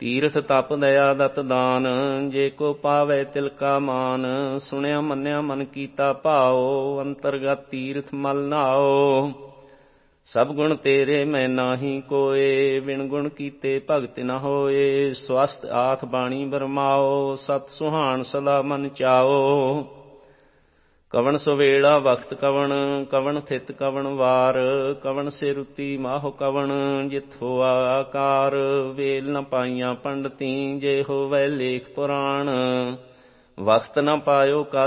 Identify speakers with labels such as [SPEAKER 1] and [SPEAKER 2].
[SPEAKER 1] ਤੀਰਥ ਤਪ ਦਇਆ ਦਤ ਦਾਨ, ਜੇ ਕੋ ਪਾਵੈ ਤਿਲ ਕਾ ਮਾਨ। ਸੁਣਿਆ ਮੰਨਿਆ ਮਨ ਕੀਤਾ ਭਾਉ, ਅੰਤਰਗਤ ਤੀਰਥ ਮਲ ਨਾਉ। ਸਭ ਗੁਣ ਤੇਰੇ ਮੈਂ ਨਾਹੀ ਕੋਏ, ਬਿਨ ਗੁਣ ਕੀਤੇ ਭਗਤ ਨ ਹੋਏ। ਸਵਸਤ ਆਖ ਬਾਣੀ ਬਰਮਾਓ, ਸਤ ਸੁਹਾਣ ਸਦਾ ਮਨ ਚਾਓ। ਕਵਣ ਸੁਵੇਲਾ ਵਖਤ ਕਵਣ, ਕਵਣ ਥਿਤ ਕਵਣ ਵਾਰ। ਕਵਣ ਸਿਰੁਤੀ ਮਾਹੁ ਕਵਣ, ਜਿਤ ਹੋਆ ਆਕਾਰ। ਵੇਲ ਨ ਪਾਈਆਂ ਪੰਡਤੀ, ਜੇ ਹੋਵੈ ਲੇਖ ਪੁਰਾਣ। ਵਖਤ ਨ ਪਾਇਓ